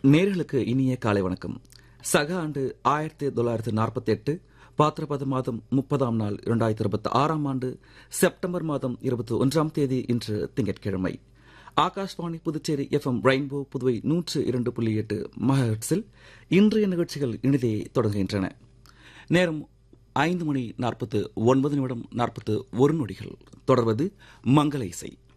நேர்களுக்கு இனிய காலை வணக்கம். சக ஆண்டு 1948 பாத்திரபத மாதம் 30ஆம் நாள் 2026ஆம் ஆண்டு செப்டம்பர் மாதம் 21ஆம் தேதி இன்று திங்கட்கிழமை. ஆகாஷ்வாணி புதுச்சேரி FM ரெயின்போ புதுவை 102.8 மெகாஹெர்ட்ஸில் இன்றைய நிகழ்ச்சிகள் இனிதே தொடங்குகின்றன. நேரம் 5 மணி 49 நிமிடம் 41 நொடிகள். தொடர்வது மங்கள இசை.